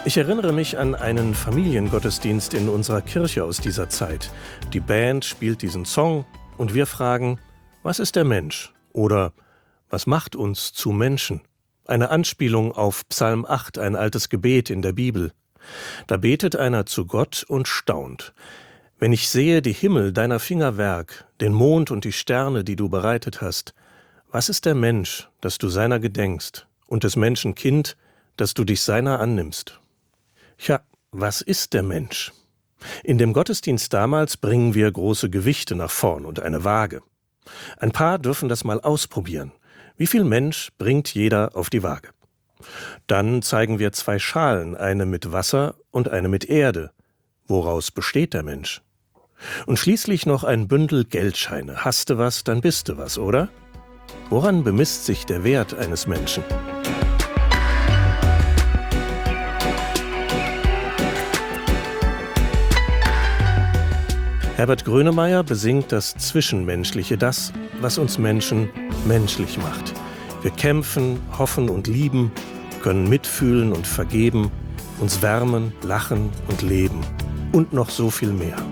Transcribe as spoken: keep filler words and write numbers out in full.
Ich erinnere mich an einen Familiengottesdienst in unserer Kirche aus dieser Zeit. Die Band spielt diesen Song und wir fragen, was ist der Mensch? Oder was macht uns zu Menschen? Eine Anspielung auf Psalm acht, ein altes Gebet in der Bibel. Da betet einer zu Gott und staunt. Wenn ich sehe die Himmel, deiner Finger Werk, den Mond und die Sterne, die du bereitet hast, was ist der Mensch, dass du seiner gedenkst, und des Menschen Kind, dass du dich seiner annimmst? Ja, was ist der Mensch? In dem Gottesdienst damals bringen wir große Gewichte nach vorn und eine Waage. Ein Paar dürfen das mal ausprobieren. Wie viel Mensch bringt jeder auf die Waage? Dann zeigen wir zwei Schalen, eine mit Wasser und eine mit Erde. Woraus besteht der Mensch? Und schließlich noch ein Bündel Geldscheine. Hast du was, dann bist du was, oder? Woran bemisst sich der Wert eines Menschen? Herbert Grönemeyer besingt das Zwischenmenschliche, das, was uns Menschen menschlich macht. Wir kämpfen, hoffen und lieben, können mitfühlen und vergeben, uns wärmen, lachen und leben und noch so viel mehr.